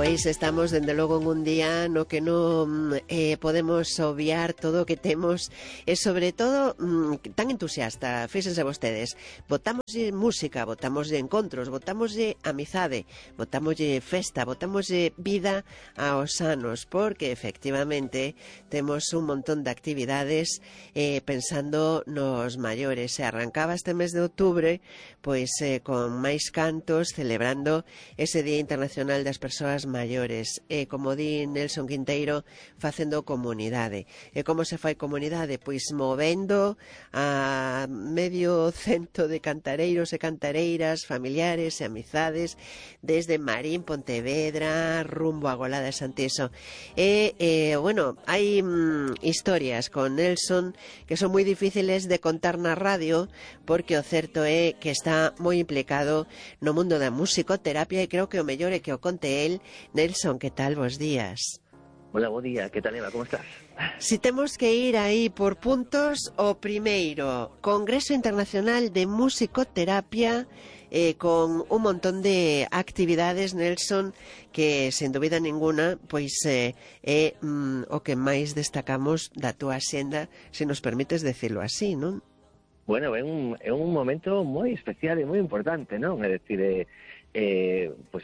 Pois estamos, dende logo, en un día no que non podemos obviar todo o que temos e, sobre todo, tan entusiasta. Fíxense vostedes, botámoslle música, botámoslle encontros, botámoslle amizade, botámoslle festa, botámoslle vida aos anos, porque, efectivamente, temos un montón de actividades pensando nos maiores. Se arrancaba este mes de outubro, pois con máis cantos, celebrando ese Día Internacional das Persoas maiores, como di Nelson Quinteiro, facendo comunidade. E como se fai comunidade? Pois movendo a medio cento de cantareiros e cantareiras, familiares e amizades, desde Marín, Pontevedra, rumbo a Golada de Santiso. E, bueno, hai historias con Nelson que son moi difíciles de contar na radio, porque o certo é que está moi implicado no mundo da musicoterapia e creo que o mellor é que o conte el. Nelson, que tal? Bos días. Hola, buen día. ¿Qué tal, Eva? ¿Cómo estás? Si temos que ir aí por puntos, o primeiro, Congreso Internacional de Musicoterapia, con un montón de actividades, Nelson, que, sen dúbida ninguna, pois é o que máis destacamos da túa xenda, se nos permites decirlo así, non? Bueno, es un momento muy especial y muy importante, ¿no? Es decir, pues